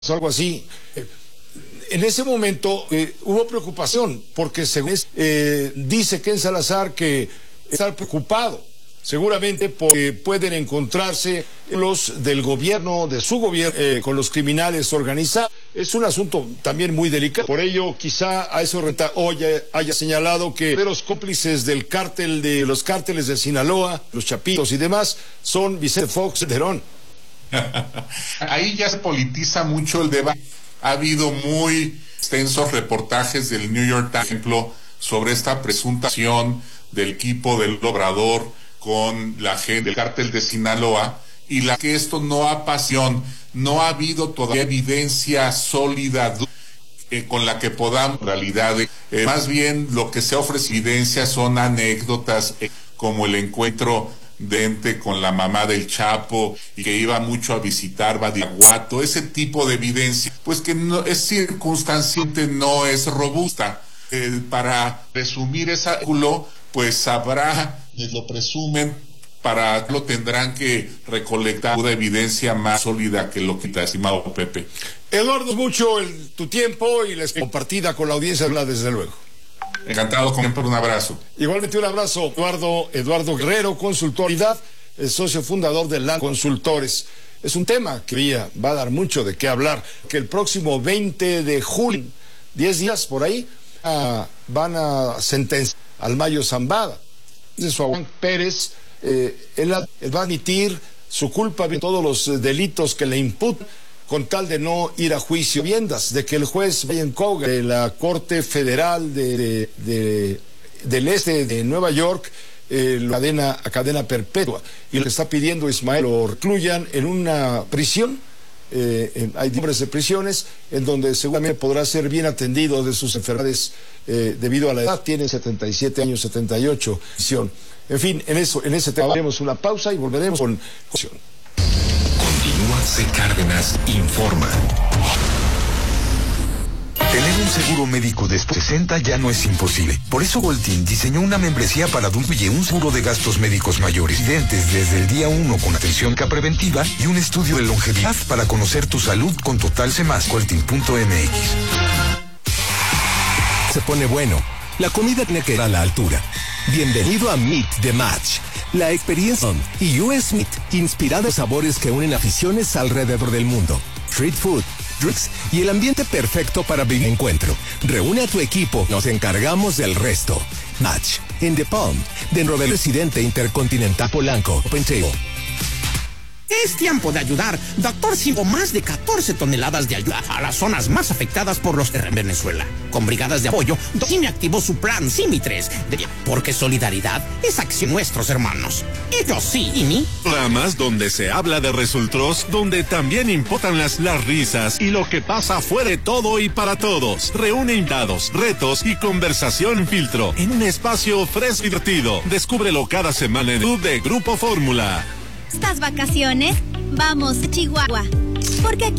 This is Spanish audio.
algo así. En ese momento hubo preocupación, porque según dice Ken Salazar que está preocupado, seguramente porque pueden encontrarse los del gobierno, de su gobierno, con los criminales organizados. Es un asunto también muy delicado. Por ello, quizá a eso hoy haya señalado que los cómplices del cártel de los cárteles de Sinaloa, los Chapitos y demás, son Vicente Fox y Herón. Ahí ya se politiza mucho el debate. Ha habido muy extensos reportajes del New York Times, por ejemplo, sobre esta presuntación del equipo del Obrador con la gente del cártel de Sinaloa, y que esto no ha pasado, no ha habido todavía evidencia sólida con la que podamos, en realidad, más bien lo que se ofrece evidencia son anécdotas, como el encuentro de ente con la mamá del Chapo y que iba mucho a visitar Badiraguato, ese tipo de evidencia, pues que no es circunstanciante, no es robusta. Para resumir ese ángulo, pues habrá, lo presumen, para lo tendrán que recolectar una evidencia más sólida que lo que te ha estimado Pepe. Eduardo, mucho tu tiempo y la compartida con la audiencia, desde luego. Encantado, como siempre, un abrazo. Igualmente un abrazo, Eduardo Guerrero, consultoridad, el socio fundador de LAN Consultores. Es un tema que va a dar mucho de qué hablar, que el próximo 20 de julio, 10 días por ahí, van a sentenciar al Mayo Zambada. De su abogado Pérez, él va a admitir su culpa de todos los delitos que le imputan, con tal de no ir a juicio viendas, de que el juez Brian Cogan de la Corte Federal del Este de Nueva York lo cadena a cadena perpetua, y lo que está pidiendo Ismael lo recluyan en una prisión. Hay nombres de prisiones en donde seguramente podrá ser bien atendido de sus enfermedades debido a la edad. Tiene 77 años, 78. En fin, en ese tema haremos una pausa y volveremos con cuestión. Continúa C. Cárdenas informa. Tener un seguro médico después de 60 ya no es imposible. Por eso Voltin diseñó una membresía para adultos y un seguro de gastos médicos mayores. Residentes desde el día 1 con atención preventiva y un estudio de longevidad para conocer tu salud con total más. Voltin.mx. Se pone bueno. La comida tiene que ir a la altura. Bienvenido a Meet the Match. La experiencia y US Meat, inspirada en sabores que unen aficiones alrededor del mundo. Street food, drinks y el ambiente perfecto para vivir encuentro. Reúne a tu equipo, nos encargamos del resto. Match, in the Palm, dentro del Residente Intercontinental Polanco, Open Table. Es tiempo de ayudar. Doctor Simo, más de 14 toneladas de ayuda a las zonas más afectadas por los terremotos en Venezuela. Con brigadas de apoyo, Simi activó su plan Simi 3. Porque solidaridad es acción de nuestros hermanos. Ellos sí, y mí. Programas donde se habla de resultados, donde también importan las risas y lo que pasa fuera de todo y para todos. Reúne invitados, retos y conversación filtro en un espacio fresco y divertido. Descúbrelo cada semana en el Club de Grupo Fórmula. Estas vacaciones, vamos a Chihuahua, porque aquí